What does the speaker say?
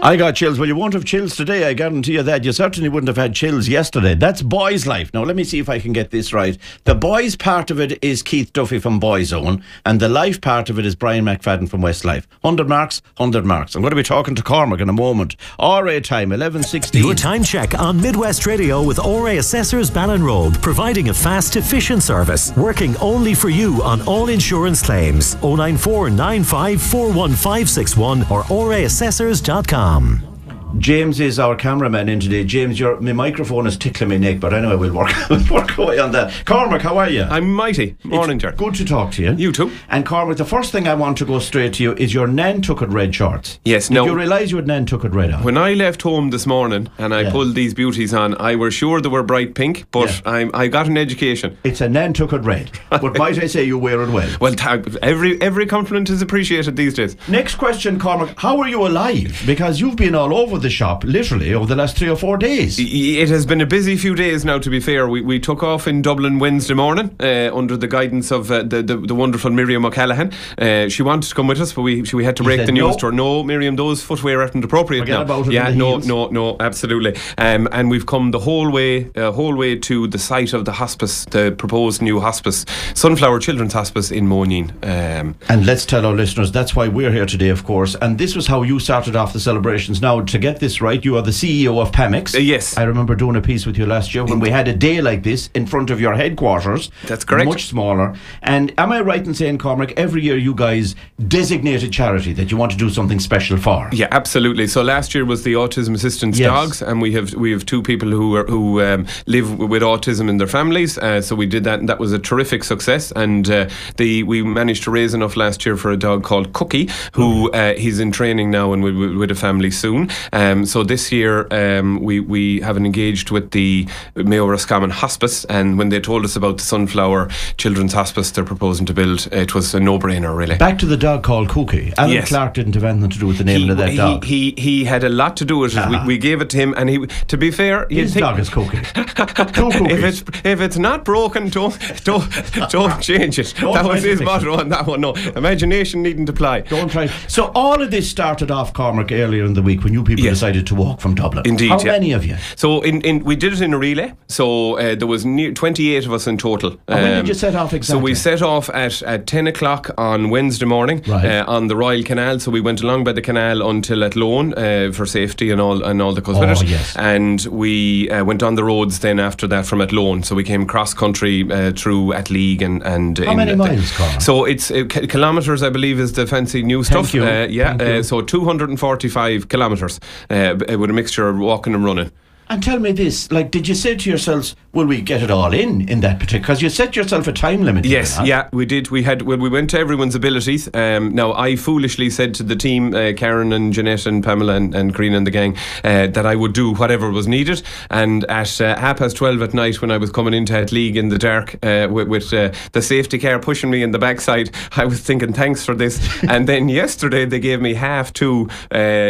I got chills. Well, you won't have chills today, I guarantee you that. You certainly wouldn't have had chills yesterday. That's Boys Life. Now, let me see if I can get this right. The boys part of it is Keith Duffy from Boyzone, and the life part of it is Brian McFadden from Westlife. 100 marks, 100 marks. I'm going to be talking to Cormac in a moment. RA time, 11:16. Your time check on Midwest Radio with RA Assessors Ballinrobe, providing a fast, efficient service, working only for you on all insurance claims. 094 95 41561 or raassessors.com. James is our cameraman in today. James, my microphone is tickling me, Nick, but I know I will work away on that. Cormac, how are you? I'm mighty. Morning, Ger. Good to talk to you. You too. And Cormac, the first thing I want to go straight to you is your Nantucket red shorts. Yes. Did you realise you had Nantucket red on? When I left home this morning and I pulled these beauties on, I was sure they were bright pink, but I got an education. It's a Nantucket red, but might I say you wear it well? Well, every compliment is appreciated these days. Next question, Cormac. How are you alive? Because you've been all over the shop literally over the last 3 or 4 days. It has been a busy few days now, to be fair. We took off in Dublin Wednesday morning under the guidance of the wonderful Miriam O'Callaghan. She wanted to come with us, but we had to break the news to her. No, Miriam, those footwear aren't appropriate now. No, absolutely. And we've come the whole way to the site of the hospice, the proposed new hospice, Sunflower Children's Hospice in Moineen. And let's tell our listeners, that's why we're here today, of course. And this was how you started off the celebrations. Now, to get this right, you are the CEO of Pamex. Yes. I remember doing a piece with you last year when we had a day like this in front of your headquarters. That's correct. Much smaller. And am I right in saying, Cormac, every year you guys designate a charity that you want to do something special for? Yeah, absolutely. So last year was the Autism Assistance Dogs, and we have two people who live with autism in their families. So we did that, and that was a terrific success. And we managed to raise enough last year for a dog called Cookie, who he's in training now and with a family soon. So this year we haven't engaged with the Mayo Roscommon Hospice, and when they told us about the Sunflower Children's Hospice they're proposing to build, it was a no-brainer, really. Back to the dog called Cookie. Alan Clark didn't have anything to do with the name of that dog. He had a lot to do with it. We gave it to him, and he, to be fair, his dog is Cookie. If it's not broken, don't change it. That was his motto on that one. No, imagination needn't apply. Don't try. So all of this started off, Cormac, earlier in the week when you people decided to walk from Dublin. Indeed. How many of you? So we did it in a relay. So there was 28 of us in total. And when did you set off exactly? So we set off at 10 o'clock on Wednesday morning on the Royal Canal. So we went along by the canal until Athlone for safety and all that goes with it. Yes. And we went on the roads then after that from Athlone. So we came cross country through Atleague and how many miles, Carl? So it's kilometres, I believe, is the fancy new stuff. Thank you. So 245 kilometres with a mixture of walking and running. And tell me this, did you say to yourselves, will we get it all in that particular... Because you set yourself a time limit. Yes, we did. We went to everyone's abilities. Now, I foolishly said to the team, Karen and Jeanette and Pamela and Karina and the gang, that I would do whatever was needed. And at 12:30 at night, when I was coming into Atleague in the dark with the safety car pushing me in the backside, I was thinking, thanks for this. And then yesterday, they gave me 2:30